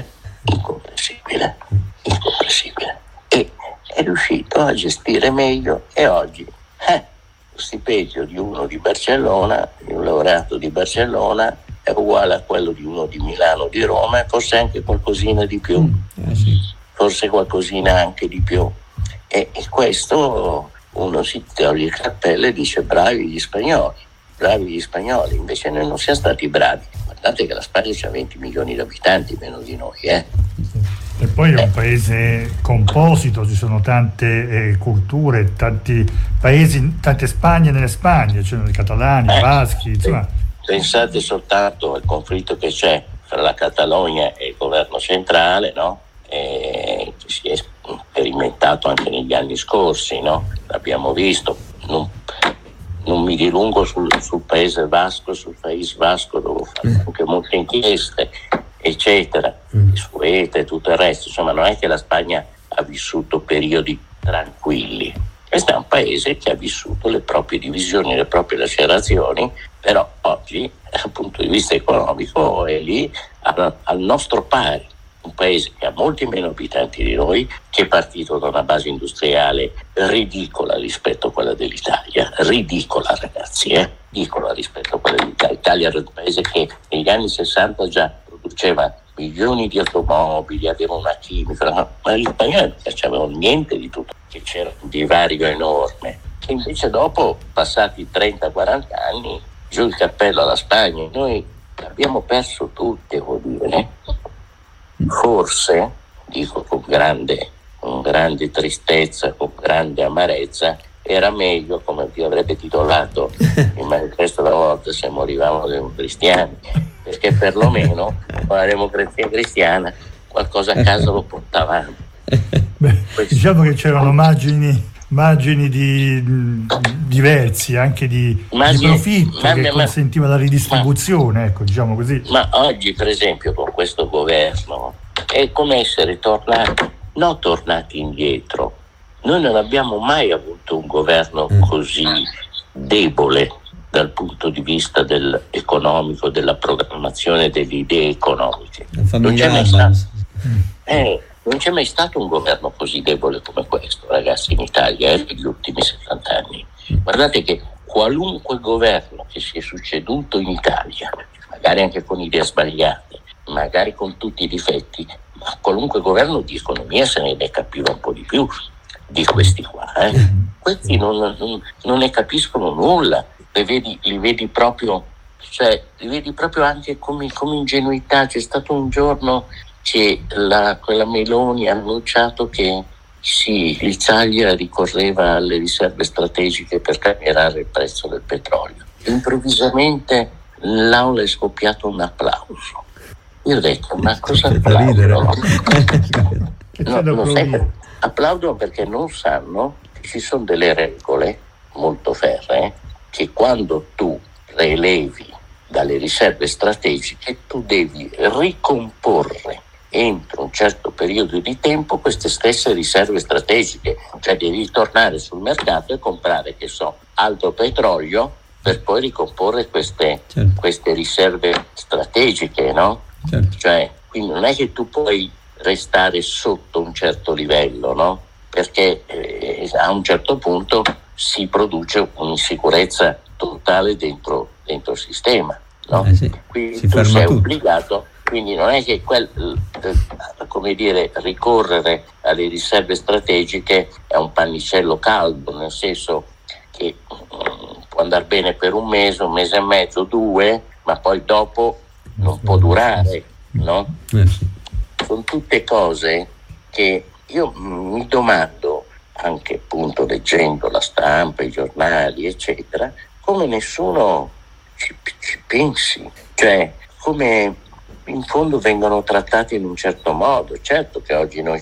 e è riuscito a gestire meglio, e oggi lo stipendio di uno di Barcellona, di un laureato di Barcellona, è uguale a quello di uno di Milano, di Roma, e forse anche qualcosina di più, forse qualcosina anche di più, e questo uno si toglie il cappello e dice bravi gli spagnoli, invece noi non siamo stati bravi. Guardate che la Spagna ha 20 milioni di abitanti meno di noi, E poi è un paese composito, ci sono tante culture, tanti paesi, tante Spagne nelle Spagne, cioè i catalani, i baschi, insomma. Pensate soltanto al conflitto che c'è fra la Catalogna e il governo centrale, no? Che si è sperimentato anche negli anni scorsi, no? L'abbiamo visto. Non mi dilungo sul paese basco, dove ho fatto anche molte inchieste, eccetera, su ETA e tutto il resto. Insomma, non è che la Spagna ha vissuto periodi tranquilli. Questo è un paese che ha vissuto le proprie divisioni, le proprie lacerazioni, però oggi dal punto di vista economico è lì al nostro pari. Un paese che ha molti meno abitanti di noi, che è partito da una base industriale ridicola rispetto a quella dell'Italia, ridicola ragazzi, ridicola rispetto a quella dell'Italia. L'Italia era un paese che negli anni 60 già produceva milioni di automobili, aveva una chimica, ma gli spagnoli non facevano niente di tutto, che c'era un divario enorme, che invece dopo, passati 30-40 anni, giù il cappello alla Spagna. Noi abbiamo perso tutti, devo dire. Forse, dico con grande tristezza, con grande amarezza, era meglio, come vi avrebbe titolato il manifesto una volta, se morivamo democristiani, perché perlomeno con la democrazia cristiana qualcosa a casa lo portavamo. Diciamo che c'erano margini diversi, anche di profitto, che consentiva la ridistribuzione, ecco, diciamo così. Ma oggi, per esempio, con questo governo è come essere tornati indietro. Noi non abbiamo mai avuto un governo così debole dal punto di vista economico, della programmazione delle idee economiche. Non c'è mai stato un governo così debole come questo, ragazzi, in Italia, negli ultimi 70 anni. Guardate che qualunque governo che si è succeduto in Italia, magari anche con idee sbagliate, magari con tutti i difetti, ma qualunque governo di economia se ne capiva un po' di più di questi qua. Questi non ne capiscono nulla, li vedi proprio anche come ingenuità. C'è stato un giorno che quella Meloni ha annunciato che sì, l'Italia ricorreva alle riserve strategiche per calmierare il prezzo del petrolio. Improvvisamente l'aula è scoppiato un applauso. Io ho detto, ma cosa applaudono? Applaudono perché non sanno che ci sono delle regole molto ferree, che quando tu relevi dalle riserve strategiche tu devi ricomporre entro un certo periodo di tempo queste stesse riserve strategiche, cioè devi tornare sul mercato e comprare, altro petrolio per poi ricomporre queste riserve strategiche, no? Certo. Cioè, quindi non è che tu puoi restare sotto un certo livello, no? Perché a un certo punto si produce un'insicurezza totale dentro il sistema, no? Quindi tu sei obbligato. Quindi non è che ricorrere alle riserve strategiche è un pannicello caldo, nel senso che può andare bene per un mese e mezzo, 2, ma poi dopo non può durare, no? sono tutte cose che io mi domando, anche appunto leggendo la stampa, i giornali, eccetera, come nessuno ci pensi, cioè come in fondo vengono trattati in un certo modo. Certo che oggi noi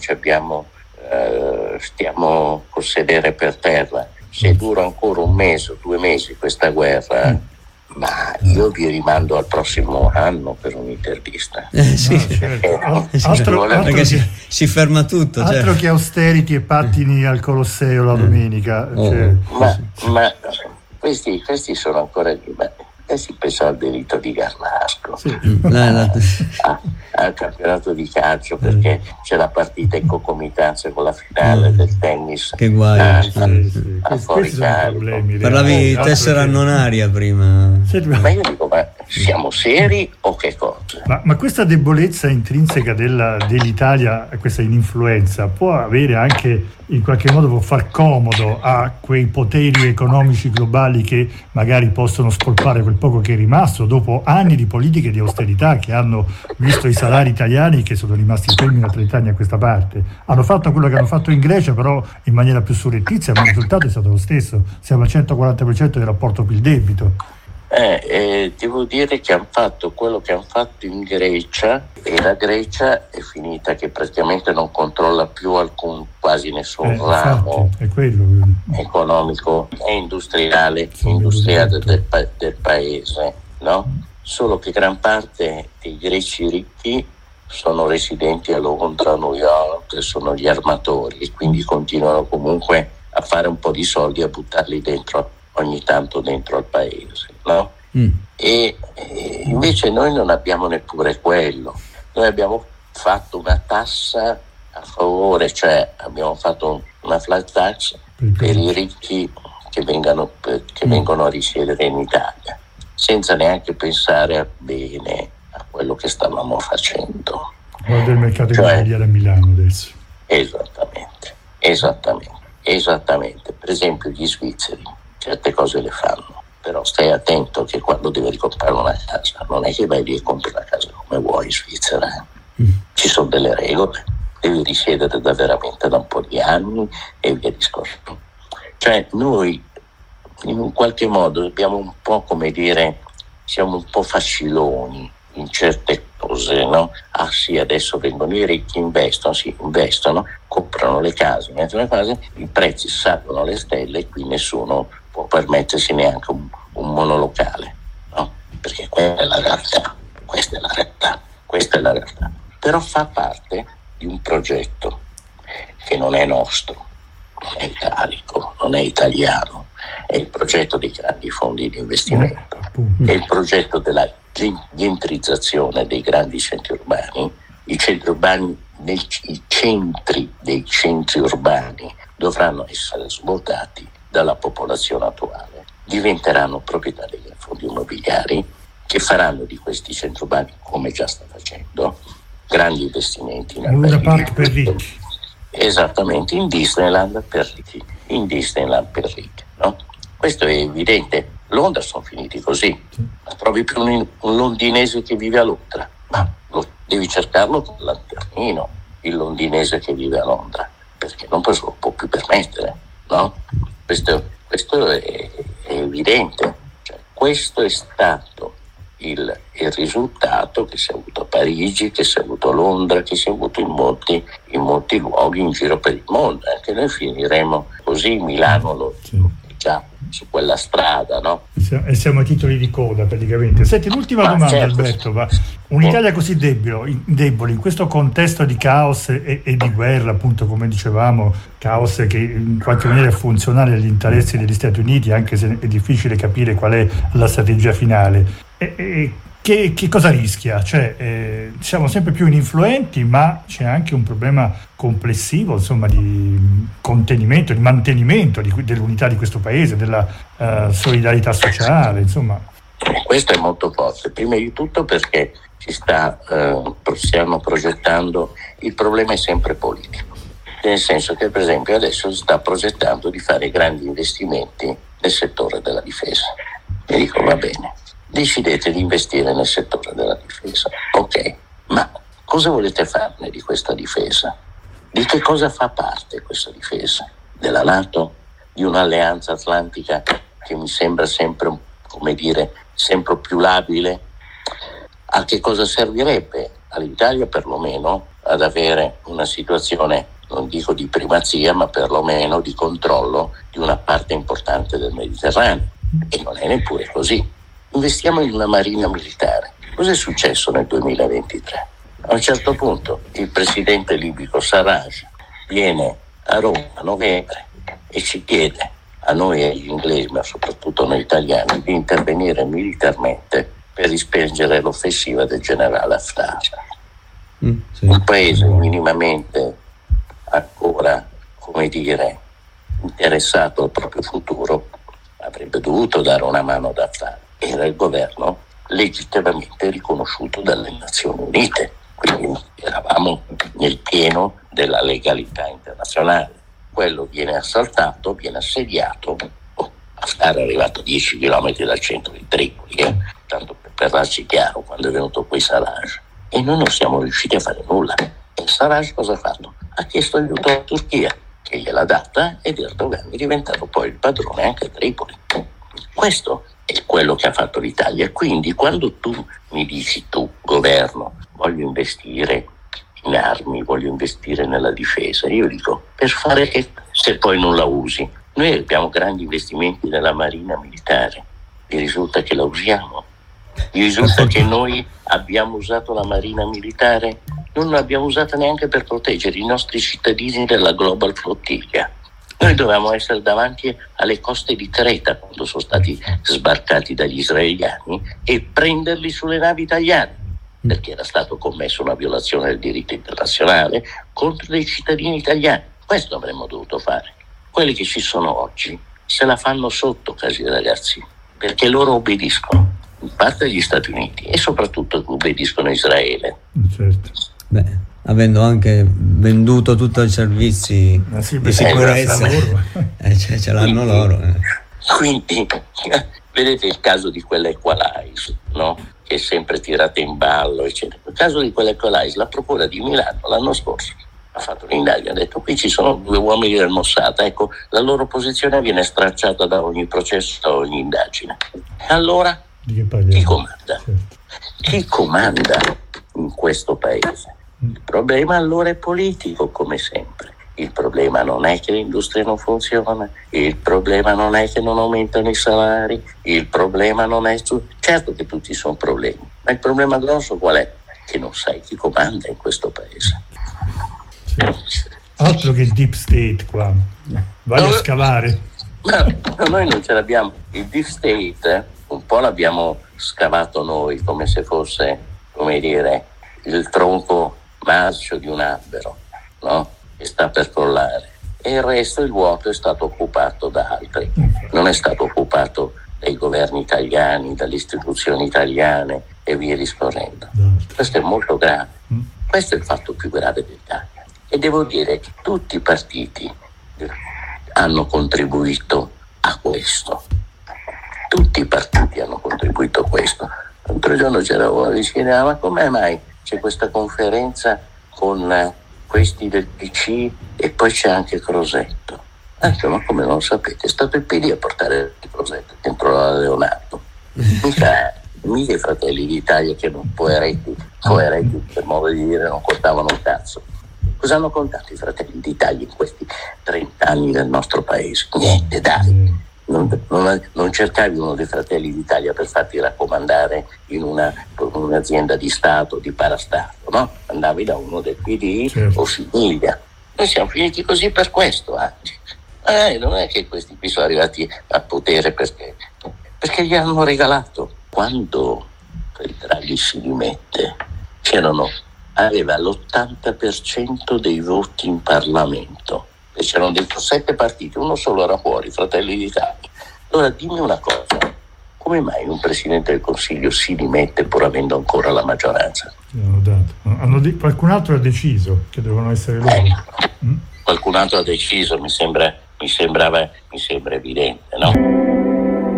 stiamo col sedere per terra, se dura ancora 1 mese o 2 mesi questa guerra, ma io vi rimando al prossimo anno per un'intervista. Sì. Perché si ferma tutto. Altro che austerity e pattini al Colosseo la domenica. Ma questi sono ancora lì. Si pensa al delitto di Garnasco, al campionato di calcio, perché c'è la partita in concomitanza con la finale del tennis. Che guai. Fuori carico. Parlavi di tessera annonaria prima. Ma io dico, ma siamo seri o che cosa? Ma questa debolezza intrinseca dell'Italia, questa ininfluenza, può avere anche, in qualche modo, può far comodo a quei poteri economici globali che magari possono spolpare quel poco che è rimasto dopo anni di politiche di austerità che hanno visto i salari italiani che sono rimasti fermi da 30 anni a questa parte. Hanno fatto quello che hanno fatto in Grecia, però in maniera più surrettizia, ma il risultato è stato lo stesso. Siamo al 140% del rapporto PIL-debito. Devo dire che hanno fatto quello che hanno fatto in Grecia, e la Grecia è finita che praticamente non controlla più quasi nessun ramo economico e industriale del paese, no? Solo che gran parte dei greci ricchi sono residenti a Londra, a New York, sono gli armatori e quindi continuano comunque a fare un po' di soldi, a buttarli dentro ogni tanto dentro al paese, no? E invece noi non abbiamo neppure quello. Noi abbiamo fatto una tassa a favore, cioè abbiamo fatto una flat tax per i ricchi che vengono a risiedere in Italia, senza neanche pensare bene a quello che stavamo facendo. Guarda il mercato immobiliare a Milano adesso. Esattamente. Per esempio gli svizzeri certe cose le fanno, però stai attento che quando devi ricomprare una casa non è che vai lì e compri la casa come vuoi in Svizzera. Ci sono delle regole, devi risiedere veramente da un po' di anni e via discorrendo. Cioè noi in un qualche modo abbiamo un po', come dire, siamo un po' faciloni in certe cose, no? Ah sì, adesso vengono i ricchi, investono, comprano le case, mentre le case, i prezzi salgono alle stelle e qui nessuno può permettersi neanche un monolocale, no? Perché questa è la realtà. Però fa parte di un progetto che non è nostro, non è italico, non è italiano, è il progetto dei grandi fondi di investimento, è il progetto della gentrizzazione dei grandi centri urbani. I centri dei centri urbani dovranno essere svuotati dalla popolazione attuale, diventeranno proprietà degli fondi immobiliari che faranno di questi centri urbani, come già sta facendo, grandi investimenti in Luna Park per ricchi. Esattamente, in Disneyland per ricchi, no? Questo è evidente. Londra sono finiti così. Ma trovi più un londinese che vive a Londra, ma devi cercarlo con il lanternino, il londinese che vive a Londra, perché non se lo può più permettere, no? Questo è evidente. Cioè, questo è stato il risultato che si è avuto a Parigi, che si è avuto a Londra, che si è avuto in molti luoghi in giro per il mondo. Anche noi finiremo così. Milano già su quella strada, no? E siamo a titoli di coda praticamente. Senti, l'ultima domanda, certo. Alberto, un'Italia così debole in questo contesto di caos e di guerra, appunto, come dicevamo, caos che in qualche maniera è funzionale agli interessi degli Stati Uniti, anche se è difficile capire qual è la strategia finale. Che cosa rischia? Cioè, siamo sempre più ininfluenti, ma c'è anche un problema complessivo, insomma, di contenimento, di mantenimento dell'unità di questo paese, della solidarietà sociale, insomma. Questo è molto forte, prima di tutto perché stiamo progettando, il problema è sempre politico, nel senso che per esempio adesso si sta progettando di fare grandi investimenti nel settore della difesa. E dico, va bene, decidete di investire nel settore della difesa, ok, ma Cosa volete farne di questa difesa? Di che cosa fa parte questa difesa? Della NATO? Di un'alleanza atlantica che mi sembra sempre, sempre più labile? A che cosa servirebbe all'Italia perlomeno ad avere una situazione, non dico di primazia, ma perlomeno di controllo di una parte importante del Mediterraneo? E non è neppure così. Investiamo in una marina militare. Cosa è successo nel 2023? A un certo punto il presidente libico Sarraj viene a Roma a novembre e ci chiede a noi e agli inglesi, ma soprattutto noi italiani, di intervenire militarmente per rispingere l'offensiva del generale Haftar. Sì. Un paese minimamente ancora, interessato al proprio futuro avrebbe dovuto dare una mano ad Haftar. Era il governo legittimamente riconosciuto dalle Nazioni Unite, quindi eravamo nel pieno della legalità internazionale. Quello viene assaltato, viene assediato. Haftar è arrivato a 10 chilometri dal centro di Tripoli, tanto per darci chiaro, quando è venuto qui Sarraj. E noi non siamo riusciti a fare nulla. E Sarraj cosa ha fatto? Ha chiesto aiuto alla Turchia, che gliel'ha data, ed Erdogan è diventato poi il padrone anche a Tripoli. Questo è quello che ha fatto l'Italia. Quindi quando tu mi dici, tu governo, voglio investire in armi, voglio investire nella difesa, io dico, per fare che se poi non la usi? Noi abbiamo grandi investimenti nella marina militare, vi risulta che la usiamo? Vi risulta che noi abbiamo usato la marina militare, non l'abbiamo usata neanche per proteggere i nostri cittadini dalla Global Flottiglia. Noi dovevamo essere davanti alle coste di Creta quando sono stati sbarcati dagli israeliani e prenderli sulle navi italiane, perché era stato commesso una violazione del diritto internazionale contro dei cittadini italiani. Questo avremmo dovuto fare. Quelli che ci sono oggi se la fanno sotto, cari ragazzi, perché loro obbediscono in parte agli Stati Uniti e soprattutto obbediscono a Israele. Certo. Beh, avendo anche venduto tutti i servizi di sicurezza, ce l'hanno loro. Quindi, vedete il caso di quella Equalize, no? Che è sempre tirata in ballo, eccetera. Il caso di quella Equalize, la Procura di Milano l'anno scorso ha fatto un'indagine, ha detto qui ci sono 2 uomini del Mossad, ecco, la loro posizione viene stracciata da ogni processo, da ogni indagine. Allora, chi comanda? Certo. Chi comanda in questo paese? Il problema allora è politico, come sempre. Il problema non è che l'industria non funziona, il problema non è che non aumentano i salari, il problema non è... Certo che tutti sono problemi, ma il problema grosso qual è? Che non sai chi comanda in questo paese. Sì. Altro che deep state qua, vai a scavare. Ma noi non ce l'abbiamo. Il deep state un po' l'abbiamo scavato noi, come se fosse, come dire, il tronco marcio di un albero, no? Che sta per crollare, e il resto, il vuoto, è stato occupato da altri, non è stato occupato dai governi italiani, dalle istituzioni italiane e via discorrendo. Questo è molto grave, questo è il fatto più grave dell'Italia, e devo dire che tutti i partiti hanno contribuito a questo, tutti i partiti hanno contribuito a questo. L'altro giorno c'era uno che diceva, ma come mai c'è questa conferenza con questi del PC e poi c'è anche Crosetto? Ma come non lo sapete? È stato il PD a portare il Crosetto dentro la Leonardo, mica i Fratelli d'Italia, che non poeretti per modo di dire non contavano un cazzo. Cosa hanno contato i Fratelli d'Italia in questi 30 anni del nostro paese? Niente, dai. Non cercavi uno dei Fratelli d'Italia per farti raccomandare in un'azienda di Stato, di parastato, no? Andavi da uno del PD, certo, o Famiglia. Noi siamo finiti così per questo anche. Non è che questi qui sono arrivati al potere perché gli hanno regalato. Quando il Draghi si dimette, aveva l'80% dei voti in Parlamento. E c'erano dentro 7 partiti, uno solo era fuori, Fratelli d'Italia. Allora dimmi una cosa, come mai un Presidente del Consiglio si dimette pur avendo ancora la maggioranza? Qualcun altro ha deciso che devono essere loro. Qualcun altro ha deciso, mi sembra evidente, no?